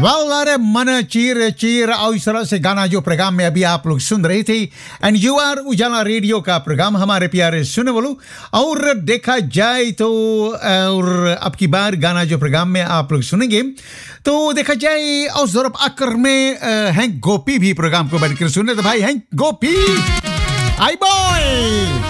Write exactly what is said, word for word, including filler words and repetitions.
वाह अरे मन चीर चीर और इस तरह से गाना जो प्रोग्राम में अभी आप लोग सुन रहे थे एंड यू आर उजाला रेडियो का प्रोग्राम हमारे प्यारे सुने वालों। और देखा जाए तो और अब की बार गाना जो प्रोग्राम में आप लोग सुनेंगे तो देखा जाए और जरूर आकर में हैं गोपी भी प्रोग्राम को बैठकर सुने तो भाई हैं गोपी आई बॉय